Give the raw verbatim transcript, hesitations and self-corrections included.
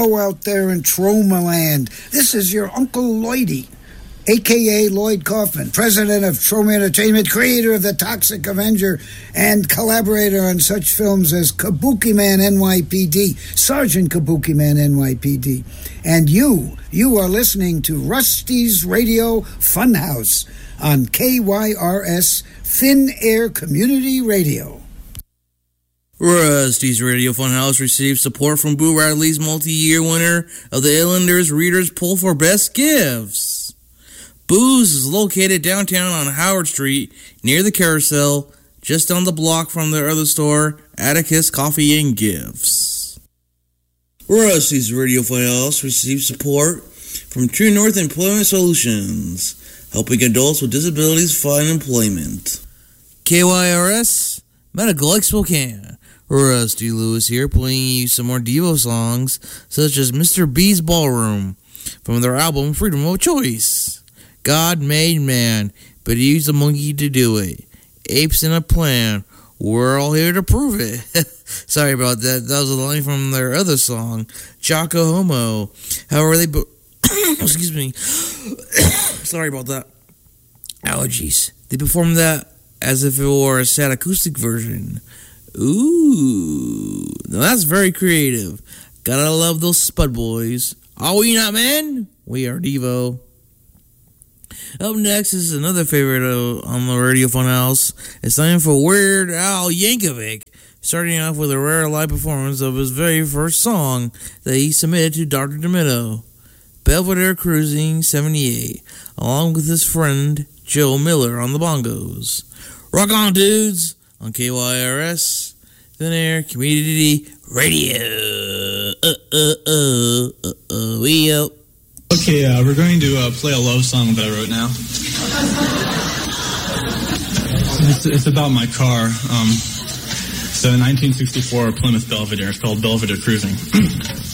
Hello out there in Troma Land. This is your Uncle Lloydie, a k a. Lloyd Kaufman, president of Troma Entertainment, creator of The Toxic Avenger, and collaborator on such films as Kabuki Man N Y P D, Sergeant Kabuki Man N Y P D. And you, you are listening to Rusty's Radio Funhouse on K Y R S Thin Air Community Radio. Rusty's Radio Funhouse received support from Boo Radley's multi-year winner of the Islanders Readers Poll for Best Gifts. Boo's is located downtown on Howard Street, near the Carousel, just down the block from their other store, Atticus Coffee and Gifts. Rusty's Radio Funhouse received support from True North Employment Solutions, helping adults with disabilities find employment. K Y R S, Medical like Spokane. Rusty Lewis here, playing you some more Devo songs, such as Mister B's Ballroom, from their album Freedom of Choice. God made man, but he used a monkey to do it. Apes in a plan, we're all here to prove it. Sorry about that, that was a line from their other song, Chaco Homo. However, they... Bo- Excuse me. Sorry about that. Allergies. They performed that as if it were a sad acoustic version. Ooh, now that's very creative. Gotta love those Spud Boys. Are we not, man? We are Devo. Up next is another favorite uh, on the Radio Funhouse. It's time for Weird Al Yankovic, starting off with a rare live performance of his very first song that he submitted to Doctor Demento, Belvedere Cruising seventy-eight, along with his friend Joe Miller on the bongos. Rock on, dudes! On K Y R S, Thin Air Community Radio. Uh, uh, uh, uh, uh, we up. Okay, uh, we're going to uh, play a love song that I wrote now. It's, it's about my car. Um, it's a nineteen sixty-four Plymouth Belvedere. It's called Belvedere Cruising.